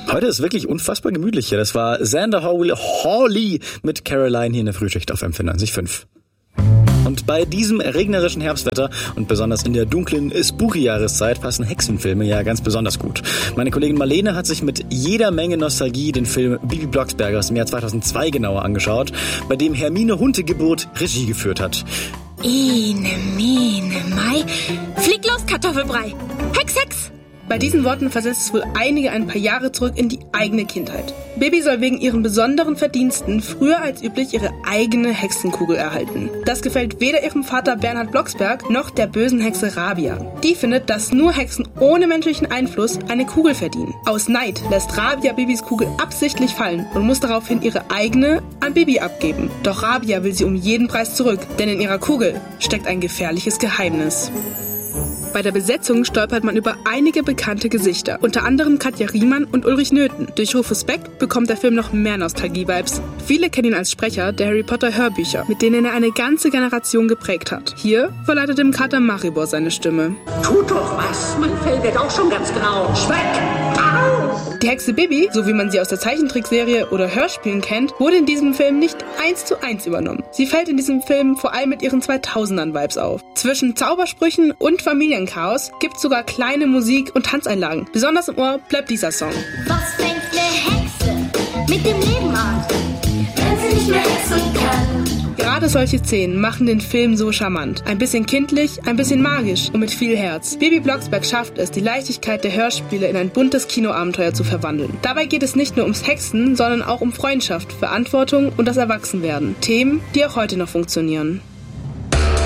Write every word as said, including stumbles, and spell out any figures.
Heute ist wirklich unfassbar gemütlich hier. Das war Xander Hawley mit Caroline hier in der Frühschicht auf M vier neunzig Komma fünf. Und bei diesem regnerischen Herbstwetter und besonders in der dunklen Spooky-Jahreszeit passen Hexenfilme ja ganz besonders gut. Meine Kollegin Marlene hat sich mit jeder Menge Nostalgie den Film Bibi Blocksberg aus dem Jahr zweitausendzwei genauer angeschaut, bei dem Hermine Huntegeburt Regie geführt hat. Ine, Mine, Mai, flieg los, Kartoffelbrei. Hex, Hex! Bei diesen Worten versetzt es wohl einige ein paar Jahre zurück in die eigene Kindheit. Bibi soll wegen ihren besonderen Verdiensten früher als üblich ihre eigene Hexenkugel erhalten. Das gefällt weder ihrem Vater Bernhard Blocksberg noch der bösen Hexe Rabia. Die findet, dass nur Hexen ohne menschlichen Einfluss eine Kugel verdienen. Aus Neid lässt Rabia Bibis Kugel absichtlich fallen und muss daraufhin ihre eigene an Bibi abgeben. Doch Rabia will sie um jeden Preis zurück, denn in ihrer Kugel steckt ein gefährliches Geheimnis. Bei der Besetzung stolpert man über einige bekannte Gesichter, unter anderem Katja Riemann und Ulrich Nöthen. Durch Rufus Beck bekommt der Film noch mehr Nostalgie-Vibes. Viele kennen ihn als Sprecher der Harry Potter Hörbücher, mit denen er eine ganze Generation geprägt hat. Hier verleiht er dem Kater Maribor seine Stimme. Tut doch was, mein Fell wird auch schon ganz grau. Schweck! Au! Die Hexe Bibi, so wie man sie aus der Zeichentrickserie oder Hörspielen kennt, wurde in diesem Film nicht eins zu eins übernommen. Sie fällt in diesem Film vor allem mit ihren zweitausendern-Vibes auf. Zwischen Zaubersprüchen und Familienchaos gibt's sogar kleine Musik- und Tanzeinlagen. Besonders im Ohr bleibt dieser Song. Was fängt eine Hexe mit dem Leben an, wenn sie nicht mehr hexen kann? Gerade solche Szenen machen den Film so charmant. Ein bisschen kindlich, ein bisschen magisch und mit viel Herz. Bibi Blocksberg schafft es, die Leichtigkeit der Hörspiele in ein buntes Kinoabenteuer zu verwandeln. Dabei geht es nicht nur ums Hexen, sondern auch um Freundschaft, Verantwortung und das Erwachsenwerden. Themen, die auch heute noch funktionieren.